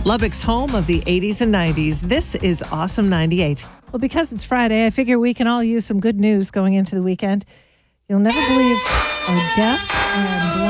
Lubbock's home of the 80s and 90s. This is Awesome 98. Well, because it's Friday, I figure we can all use some good news going into the weekend. You'll never believe how deaf and